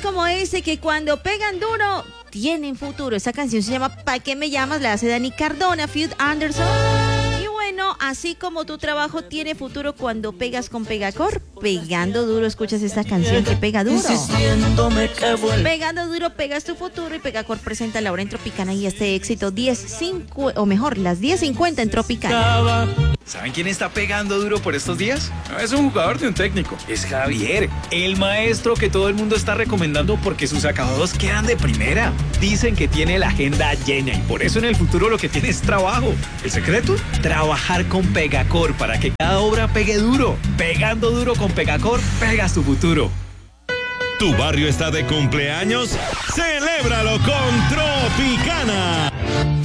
como ese que cuando pegan duro tienen futuro. Esa canción se llama ¿Pa' qué me llamas? La hace Dani Cardona, Feud Anderson. Y bueno, así como tu trabajo tiene futuro cuando pegas con Pegacor, pegando duro, escuchas esta canción que pega duro. Pegando duro, pegas tu futuro y Pegacor presenta la hora en Tropicana y este éxito 10:50, o mejor, las 10:50 en Tropicana. ¿Saben quién está pegando duro por estos días? No es un jugador de un técnico, es Javier, el maestro que todo el mundo está recomendando porque sus acabados quedan de primera. Dicen que tiene la agenda llena y por eso en el futuro lo que tiene es trabajo. ¿El secreto? Trabajar con Pegacor para que cada obra pegue duro. Pegando duro con Pegacor, pegas tu futuro. ¿Tu barrio está de cumpleaños? ¡Celébralo con Tropicana!